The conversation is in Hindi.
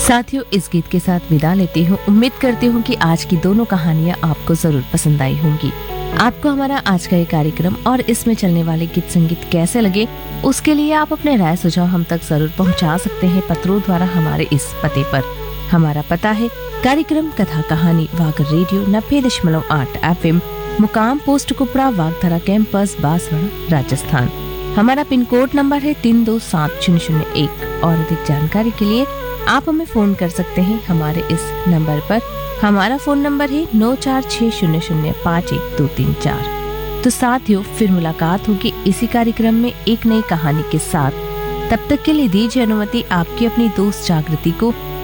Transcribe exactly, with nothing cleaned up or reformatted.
साथियों, इस गीत के साथ विदा लेती हूँ। उम्मीद करती हूँ कि आज की दोनों कहानियाँ आपको जरूर पसंद आई होंगी। आपको हमारा आज का ये कार्यक्रम और इसमें चलने वाले गीत संगीत कैसे लगे, उसके लिए आप अपने राय सुझाव हम तक जरूर पहुँचा सकते हैं पत्रों द्वारा हमारे इस पते पर। हमारा पता है कार्यक्रम कथा कहानी वागर रेडियो नब्बे दशमलव आठ एफ एम, मुकाम पोस्ट कुपड़ा, वागधरा कैंपस, बांसवाड़ा, राजस्थान। हमारा पिन कोड नंबर है तीन दो सात शून्य शून्य एक। और अधिक जानकारी के लिए आप हमें फोन कर सकते हैं हमारे इस नंबर पर। हमारा फोन नंबर है नौ चार छह शून्य शून्य पाँच एक दो तीन चार। तो साथियों, फिर मुलाकात होगी इसी कार्यक्रम में एक नई कहानी के साथ। तब तक के लिए दीजिए अनुमति आपकी अपनी दोस्त जागृति को